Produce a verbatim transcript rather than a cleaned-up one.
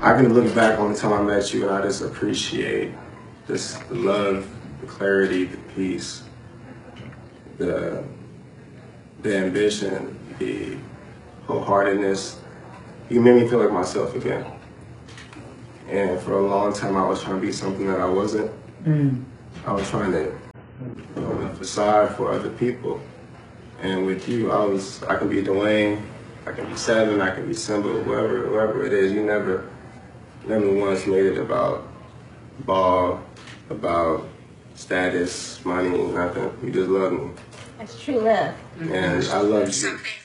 I can look back on the time I met you and I just appreciate just the love, the clarity, the peace, the the ambition, the wholeheartedness. You made me feel like myself again. And for a long time, I was trying to be something that I wasn't. Mm. I was trying to put on a facade for other people. And with you, I was, I can be Dwayne, I can be Seven, I can be Simba, whoever, whoever it is. You never, never once made it about ball, about status, money, nothing. You just loved me. That's true love. And I love you.